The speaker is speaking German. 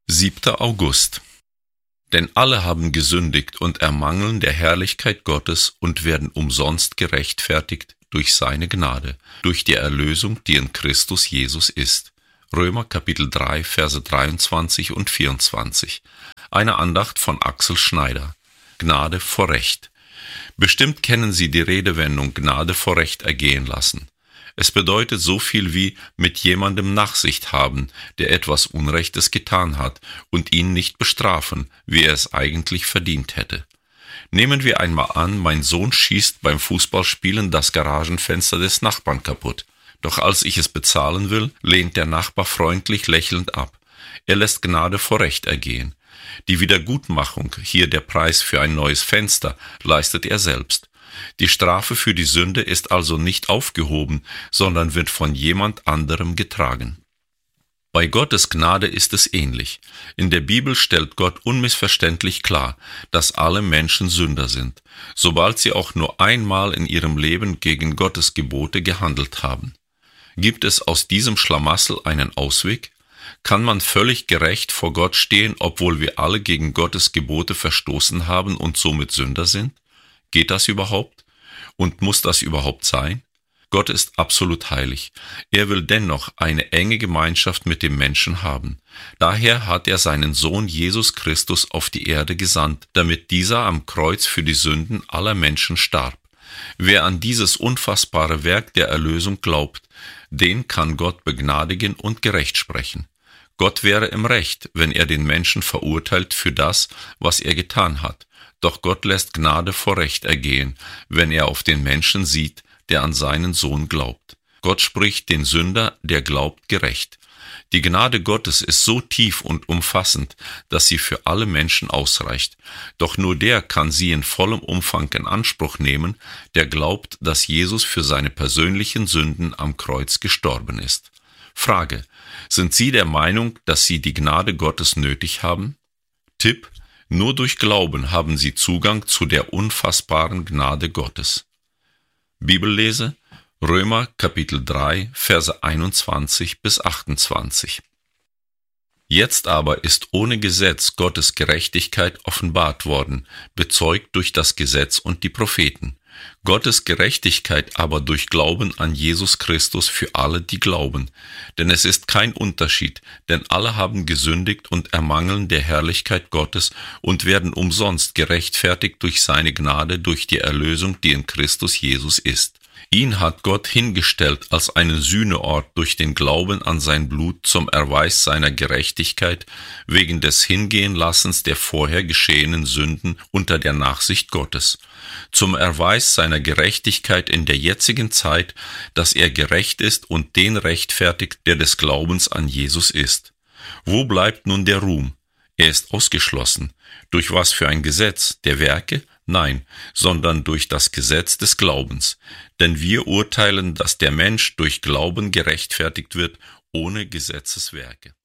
7. August. Denn alle haben gesündigt und ermangeln der Herrlichkeit Gottes und werden umsonst gerechtfertigt durch seine Gnade, durch die Erlösung, die in Christus Jesus ist. Römer Kapitel 3, Verse 23 und 24. Eine Andacht von Axel Schneider. Gnade vor Recht. Bestimmt kennen Sie die Redewendung Gnade vor Recht ergehen lassen. Es bedeutet so viel wie mit jemandem Nachsicht haben, der etwas Unrechtes getan hat, und ihn nicht bestrafen, wie er es eigentlich verdient hätte. Nehmen wir einmal an, mein Sohn schießt beim Fußballspielen das Garagenfenster des Nachbarn kaputt. Doch als ich es bezahlen will, lehnt der Nachbar freundlich lächelnd ab. Er lässt Gnade vor Recht ergehen. Die Wiedergutmachung, hier der Preis für ein neues Fenster, leistet er selbst. Die Strafe für die Sünde ist also nicht aufgehoben, sondern wird von jemand anderem getragen. Bei Gottes Gnade ist es ähnlich. In der Bibel stellt Gott unmissverständlich klar, dass alle Menschen Sünder sind, sobald sie auch nur einmal in ihrem Leben gegen Gottes Gebote gehandelt haben. Gibt es aus diesem Schlamassel einen Ausweg? Kann man völlig gerecht vor Gott stehen, obwohl wir alle gegen Gottes Gebote verstoßen haben und somit Sünder sind? Geht das überhaupt? Und muss das überhaupt sein? Gott ist absolut heilig. Er will dennoch eine enge Gemeinschaft mit dem Menschen haben. Daher hat er seinen Sohn Jesus Christus auf die Erde gesandt, damit dieser am Kreuz für die Sünden aller Menschen starb. Wer an dieses unfassbare Werk der Erlösung glaubt, den kann Gott begnadigen und gerecht sprechen. Gott wäre im Recht, wenn er den Menschen verurteilt für das, was er getan hat. Doch Gott lässt Gnade vor Recht ergehen, wenn er auf den Menschen sieht, der an seinen Sohn glaubt. Gott spricht den Sünder, der glaubt, gerecht. Die Gnade Gottes ist so tief und umfassend, dass sie für alle Menschen ausreicht. Doch nur der kann sie in vollem Umfang in Anspruch nehmen, der glaubt, dass Jesus für seine persönlichen Sünden am Kreuz gestorben ist. Frage: Sind Sie der Meinung, dass Sie die Gnade Gottes nötig haben? Tipp: Nur durch Glauben haben Sie Zugang zu der unfassbaren Gnade Gottes. Bibellese: Römer Kapitel 3, Verse 21 bis 28. Jetzt aber ist ohne Gesetz Gottes Gerechtigkeit offenbart worden, bezeugt durch das Gesetz und die Propheten. Gottes Gerechtigkeit aber durch Glauben an Jesus Christus für alle, die glauben. Denn es ist kein Unterschied, denn alle haben gesündigt und ermangeln der Herrlichkeit Gottes und werden umsonst gerechtfertigt durch seine Gnade, durch die Erlösung, die in Christus Jesus ist. Ihn hat Gott hingestellt als einen Sühneort durch den Glauben an sein Blut zum Erweis seiner Gerechtigkeit wegen des Hingehenlassens der vorher geschehenen Sünden unter der Nachsicht Gottes, zum Erweis seiner Gerechtigkeit in der jetzigen Zeit, dass er gerecht ist und den rechtfertigt, der des Glaubens an Jesus ist. Wo bleibt nun der Ruhm? Er ist ausgeschlossen. Durch was für ein Gesetz? Der Werke? Nein, sondern durch das Gesetz des Glaubens. Denn wir urteilen, dass der Mensch durch Glauben gerechtfertigt wird, ohne Gesetzeswerke.